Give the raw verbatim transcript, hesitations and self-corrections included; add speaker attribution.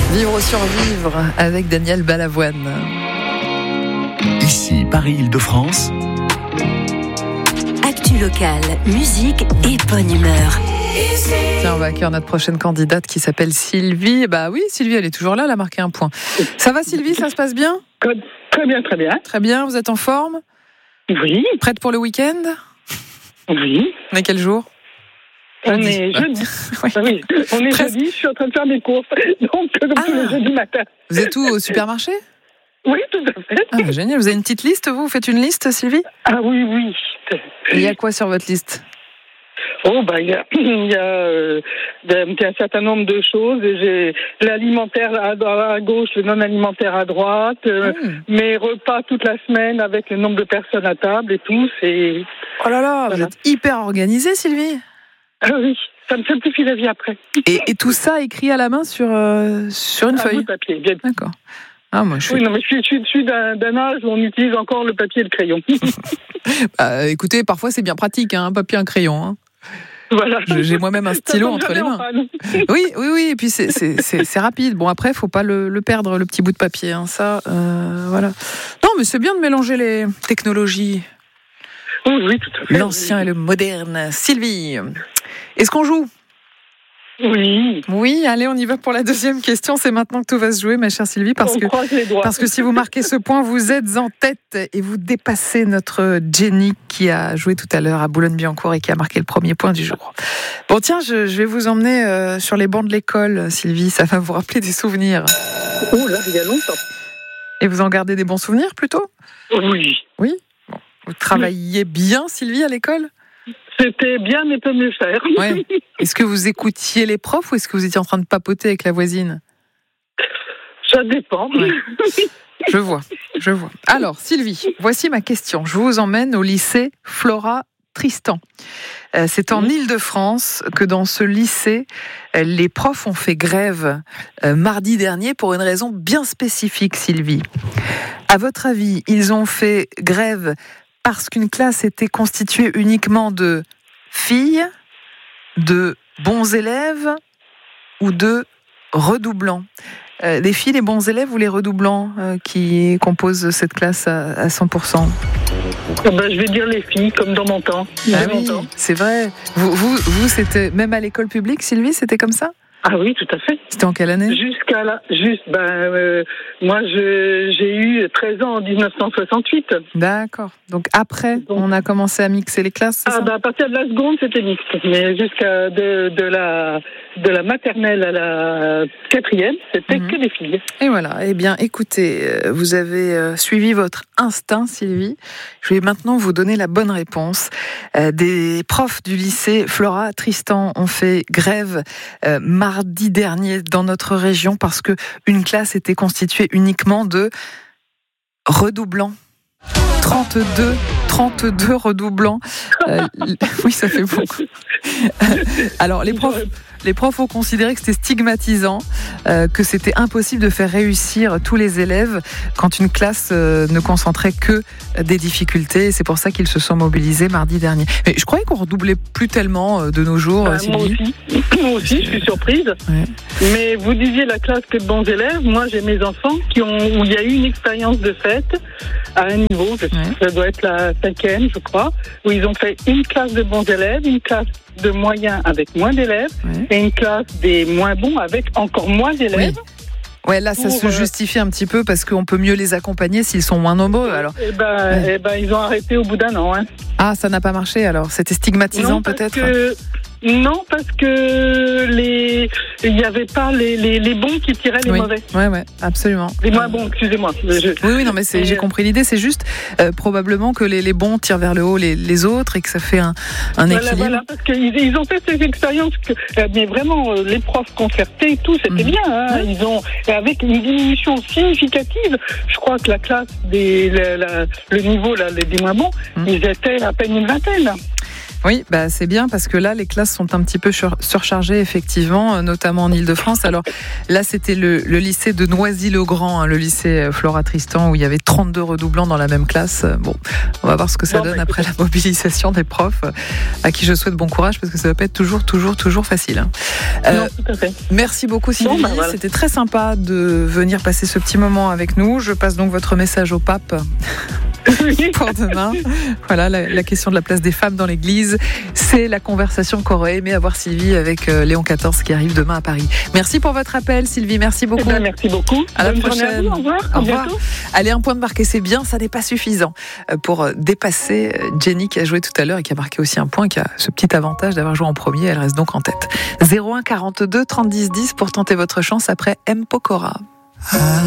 Speaker 1: Vivre ou survivre avec Daniel Balavoine.
Speaker 2: Ici, Paris-Île-de-France.
Speaker 3: Actu locale, musique et bonne humeur.
Speaker 1: Tiens, on va accueillir notre prochaine candidate qui s'appelle Sylvie. Bah oui, Sylvie, elle est toujours là, elle a marqué un point. Ça va Sylvie, ça se passe bien ?
Speaker 4: Très bien, très bien.
Speaker 1: Très bien, vous êtes en forme ?
Speaker 4: Oui.
Speaker 1: Prête pour le week-end ?
Speaker 4: Oui.
Speaker 1: On est quel jour ?
Speaker 4: On est jeudi.
Speaker 1: Oui.
Speaker 4: Ah oui, on est
Speaker 1: Presque.
Speaker 4: jeudi, je suis en train de faire mes courses. Donc, comme
Speaker 1: Ah.
Speaker 4: tous les jeudis matin.
Speaker 1: Vous êtes où, au supermarché ?
Speaker 4: Oui, tout à fait.
Speaker 1: Ah, bah, génial, vous avez une petite liste, vous ? Vous faites une liste, Sylvie ?
Speaker 4: Ah oui, oui.
Speaker 1: Il y a quoi sur votre liste ?
Speaker 4: Oh, bah, il y a, il y, a, euh, il y a un certain nombre de choses. Et j'ai l'alimentaire à, à gauche, le non-alimentaire à droite, euh,
Speaker 1: Mmh.
Speaker 4: mes repas toute la semaine avec le nombre de personnes à table et tout. C'est...
Speaker 1: Oh là là, vous
Speaker 4: Voilà.
Speaker 1: êtes hyper organisée, Sylvie.
Speaker 4: Ah oui, ça me simplifie la vie après.
Speaker 1: Et, et tout ça écrit à la main sur, euh, sur une
Speaker 4: Un bout
Speaker 1: feuille.
Speaker 4: de papier, bien.
Speaker 1: D'accord. Ah, moi, je suis...
Speaker 4: Oui, non, mais je suis, je suis, je suis d'un, d'un âge où on utilise encore le papier et le crayon.
Speaker 1: Bah, écoutez, parfois c'est bien pratique, hein, un papier, un crayon. Hein.
Speaker 4: Voilà.
Speaker 1: Je- J'ai moi-même un stylo
Speaker 4: Ça tombe
Speaker 1: entre les
Speaker 4: jamais en
Speaker 1: mains.
Speaker 4: panne.
Speaker 1: Oui, oui, oui. Et puis c'est, c'est, c'est, c'est rapide. Bon, après, faut pas le, le perdre, le petit bout de papier. Hein, ça, euh, voilà. Non, mais c'est bien de mélanger les technologies,
Speaker 4: Oui, oui, tout à fait.
Speaker 1: l'ancien et le moderne. Sylvie, est-ce qu'on joue ?
Speaker 4: Oui.
Speaker 1: Oui, allez, on y va pour la deuxième question. C'est maintenant que tout va se jouer, ma chère Sylvie, parce
Speaker 4: on
Speaker 1: que
Speaker 4: croise les doigts.
Speaker 1: Parce que si vous marquez ce point, vous êtes en tête et vous dépassez notre Jenny qui a joué tout à l'heure à Boulogne-Billancourt et qui a marqué le premier point du jour. Bon tiens, je, je vais vous emmener euh, sur les bancs de l'école, Sylvie. Ça va vous rappeler des souvenirs.
Speaker 4: Oh là, il y a longtemps.
Speaker 1: Et vous en gardez des bons souvenirs plutôt ?
Speaker 4: Oui.
Speaker 1: Oui. Bon. Vous travailliez bien, Sylvie, à l'école ?
Speaker 4: C'était bien, mais peut mieux faire.
Speaker 1: Ouais. Est-ce que vous écoutiez les profs ou est-ce que vous étiez en train de papoter avec la voisine ?
Speaker 4: Ça dépend.
Speaker 1: Ouais. Je vois, je vois. Alors, Sylvie, voici ma question. Je vous emmène au lycée Flora Tristan. Euh, c'est en Île-de-France que dans ce lycée, euh, les profs ont fait grève euh, mardi dernier pour une raison bien spécifique, Sylvie. À votre avis, ils ont fait grève parce qu'une classe était constituée uniquement de filles, de bons élèves ou de redoublants ? Euh, les filles, les bons élèves ou les redoublants euh, qui composent cette classe à, à cent pour cent ?
Speaker 4: Oh ben, je vais dire les filles, comme dans mon temps.
Speaker 1: Ah
Speaker 4: Dans mon
Speaker 1: oui,
Speaker 4: temps.
Speaker 1: c'est vrai. Vous, vous, vous, c'était même à l'école publique, Sylvie, c'était comme ça ?
Speaker 4: Ah oui, tout à fait.
Speaker 1: C'était en quelle année ?
Speaker 4: Jusqu'à là, juste, ben, euh, moi, je, j'ai eu treize ans en dix-neuf cent soixante-huit.
Speaker 1: D'accord. Donc après, on a commencé à mixer les classes, c'est
Speaker 4: Ah,
Speaker 1: ça ?
Speaker 4: ben, à partir de la seconde, c'était mixte. Mais jusqu'à de, de, la, de la maternelle à la quatrième, c'était
Speaker 1: Mhm.
Speaker 4: que des filles.
Speaker 1: Et voilà. Eh bien, écoutez, euh, vous avez euh, suivi votre instinct, Sylvie. Je vais maintenant vous donner la bonne réponse. Euh, des profs du lycée Flora Tristan ont fait grève euh, mardi dernier dans notre région parce que une classe était constituée uniquement de redoublants. trente-deux, trente-deux redoublants. Euh, oui, ça fait beaucoup. Alors, les profs, les profs ont considéré que c'était stigmatisant, euh, que c'était impossible de faire réussir tous les élèves quand une classe euh, ne concentrait que des difficultés. Et c'est pour ça qu'ils se sont mobilisés mardi dernier. Mais je croyais qu'on redoublait plus tellement euh, de nos jours,
Speaker 4: Ben,
Speaker 1: Sylvie.
Speaker 4: moi aussi, moi aussi, je suis surprise.
Speaker 1: Ouais.
Speaker 4: Mais vous disiez la classe que de bons élèves. Moi, j'ai mes enfants qui ont, où il y a eu une expérience de fête à un niveau, je sais,
Speaker 1: Ouais.
Speaker 4: ça doit être la cinquième, je crois, où ils ont fait une classe de bons élèves, une classe de moyens avec moins d'élèves,
Speaker 1: Ouais.
Speaker 4: et une classe des moins bons avec encore moins d'élèves.
Speaker 1: Oui. Ouais, là, ça
Speaker 4: Pour,
Speaker 1: se
Speaker 4: euh,
Speaker 1: justifie un petit peu parce qu'on peut mieux les accompagner s'ils sont moins nombreux. Alors,
Speaker 4: Et ben,
Speaker 1: Ouais.
Speaker 4: eh ben, ils ont arrêté au bout d'un an. Hein.
Speaker 1: ah, ça n'a pas marché. Alors, c'était stigmatisant
Speaker 4: Non, parce
Speaker 1: peut-être.
Speaker 4: que- Non, parce que les, il n'y avait pas les, les, les bons qui tiraient les
Speaker 1: Oui.
Speaker 4: mauvais.
Speaker 1: Ouais, ouais, absolument.
Speaker 4: Les moins bons, excusez-moi. Je-
Speaker 1: Oui, oui, non, mais c'est,
Speaker 4: Et,
Speaker 1: j'ai
Speaker 4: euh,
Speaker 1: compris l'idée. C'est juste euh, probablement que les, les bons tirent vers le haut les, les autres et que ça fait un, un
Speaker 4: Voilà,
Speaker 1: équilibre.
Speaker 4: voilà, parce qu'ils ils ont fait ces expériences, que, euh, mais vraiment, euh, les profs concertés et tout, c'était
Speaker 1: Mhm.
Speaker 4: bien. Hein, ils ont, et avec une diminution significative, je crois que la classe, des, la, la- le niveau là, les- des moins bons,
Speaker 1: Mhm.
Speaker 4: ils étaient à peine une vingtaine.
Speaker 1: Oui, bah c'est bien parce que là, les classes sont un petit peu surchargées, effectivement, notamment en Ile-de-France. Alors là, c'était le, le lycée de Noisy-le-Grand, hein, le lycée Flora Tristan, où il y avait trente-deux redoublants dans la même classe. Bon, on va voir ce que ça bon, donne bah, après la mobilisation des profs, à qui je souhaite bon courage parce que ça va pas être toujours, toujours, toujours facile. Hein.
Speaker 4: Euh, non, tout à fait.
Speaker 1: Merci beaucoup, Sylvie. Bon, bah, voilà. C'était très sympa de venir passer ce petit moment avec nous. Je passe donc votre message au pape. Pour demain. Voilà, la, la question de la place des femmes dans l'église. C'est la conversation qu'aurait aimé avoir Sylvie avec euh, Léon quatorze qui arrive demain à Paris. Merci pour votre appel, Sylvie. Merci beaucoup.
Speaker 4: Eh bien, merci beaucoup.
Speaker 1: À la
Speaker 4: Bonne
Speaker 1: prochaine.
Speaker 4: À vous. Au revoir.
Speaker 1: Au revoir. Allez, un point de marqué, c'est bien. Ça n'est pas suffisant pour dépasser Jenny qui a joué tout à l'heure et qui a marqué aussi un point, qui a ce petit avantage d'avoir joué en premier. Elle reste donc en tête. zéro un quarante-deux trente dix dix pour tenter votre chance après M. Pokora.